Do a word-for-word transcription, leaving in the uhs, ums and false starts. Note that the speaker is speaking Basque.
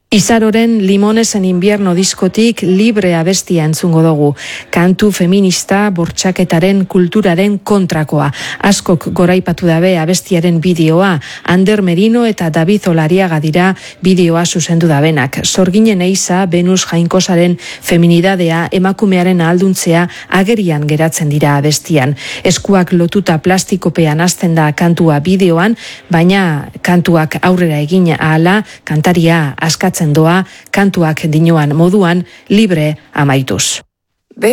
Izaroren Limones en invierno diskotik libre abestia entzungo dugu. Kantu feminista bortxaketaren kulturaren kontrakoa. Askok goraipatu dabe abestiaren bideoa. Ander Merino eta David Olariaga dira bideoa zuzendu dabenak. Sorginen eiza, Venus Jainkosaren feminidadea, emakumearen ahalduntzea agerian geratzen dira abestian. Eskuak lotuta plastikopean hasten da kantua bideoan, baina kantuak aurrera egin ahala, kantaria askatzen doa, kantuak dinoan moduan libre amaituz.